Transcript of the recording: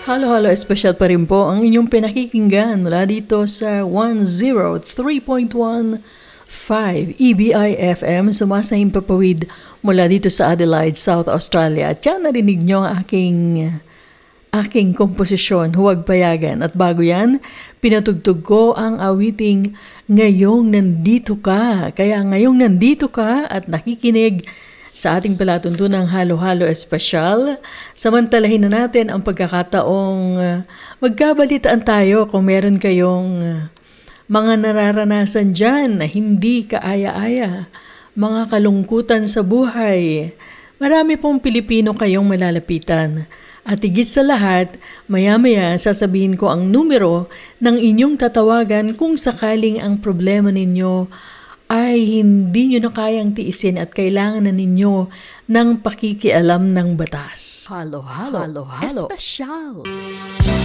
Halo-halo, espesyal pa rin po ang inyong pinakikinggan mula dito sa 103.15 EBI-FM, sumasahing papawid mula dito sa Adelaide, South Australia. At yan, narinig nyo ang aking komposisyon, Huwag Payagan. At bago yan, pinatugtog ko ang awiting Ngayong Nandito Ka. Kaya ngayong nandito ka at nakikinig sa ating palatuntunang halo-halo espesyal, samantalahin na natin ang pagkakataong magkabalitaan tayo kung meron kayong mga nararanasan dyan na hindi kaaya-aya, mga kalungkutan sa buhay. Marami pong Pilipino kayong malalapitan. At higit sa lahat, maya-maya sasabihin ko ang numero ng inyong tatawagan kung sakaling ang problema ninyo ay hindi nyo na kayang tiisin at kailangan na ninyo ng pakikialam ng batas. Halo-halo, espesyal.